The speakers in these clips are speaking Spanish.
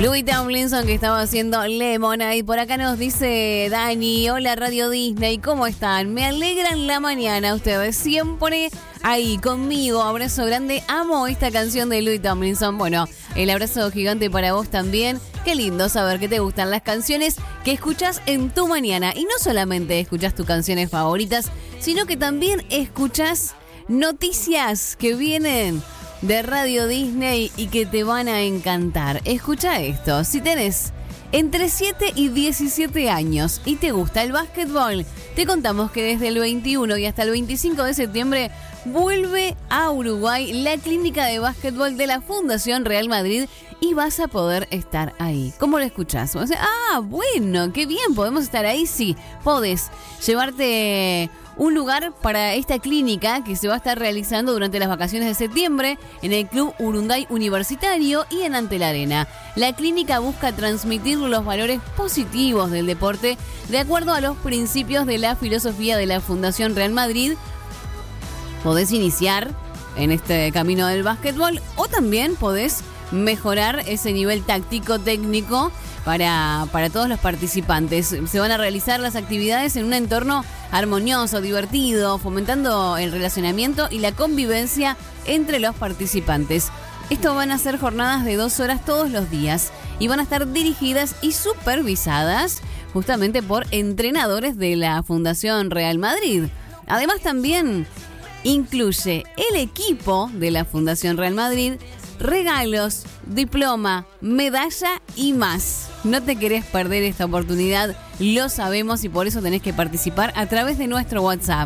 Louis Tomlinson, que estaba haciendo Lemonade. Y por acá nos dice Dani: hola Radio Disney, ¿cómo están? Me alegran la mañana ustedes, siempre ahí conmigo. Abrazo grande, amo esta canción de Louis Tomlinson. Bueno, el abrazo gigante para vos también. Qué lindo saber que te gustan las canciones que escuchás en tu mañana. Y no solamente escuchás tus canciones favoritas, sino que también escuchás noticias que vienen de Radio Disney y que te van a encantar. Escucha esto: si tenés entre 7 y 17 años y te gusta el básquetbol, te contamos que desde el 21 y hasta el 25 de septiembre vuelve a Uruguay la clínica de básquetbol de la Fundación Real Madrid y vas a poder estar ahí. ¿Cómo lo escuchás? O sea, bueno, qué bien, ¿podemos estar ahí? Sí, podés llevarte un lugar para esta clínica que se va a estar realizando durante las vacaciones de septiembre en el Club Urunday Universitario y en Ante la Arena. La clínica busca transmitir los valores positivos del deporte de acuerdo a los principios de la filosofía de la Fundación Real Madrid. Podés iniciar en este camino del básquetbol o también podés mejorar ese nivel táctico técnico para todos los participantes. Se van a realizar las actividades en un entorno armonioso, divertido, fomentando el relacionamiento y la convivencia entre los participantes. Esto van a ser jornadas de 2 horas todos los días y van a estar dirigidas y supervisadas justamente por entrenadores de la Fundación Real Madrid. Además, también incluye el equipo de la Fundación Real Madrid regalos, diploma, medalla y más. No te querés perder esta oportunidad, lo sabemos, y por eso tenés que participar a través de nuestro WhatsApp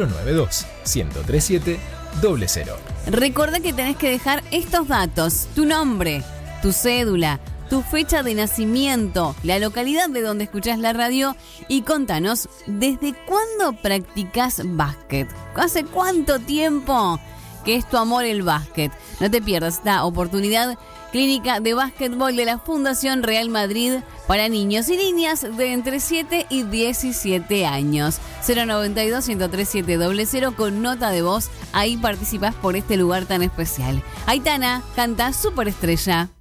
092-1037-00. Recordá que tenés que dejar estos datos: tu nombre, tu cédula, tu fecha de nacimiento, la localidad de donde escuchás la radio y contanos desde cuándo practicás básquet. ¿Hace cuánto tiempo que es tu amor el básquet? No te pierdas esta oportunidad. Clínica de básquetbol de la Fundación Real Madrid para niños y niñas de entre 7 y 17 años. 092-103-700 con nota de voz. Ahí participás por este lugar tan especial. Aitana canta Superestrella.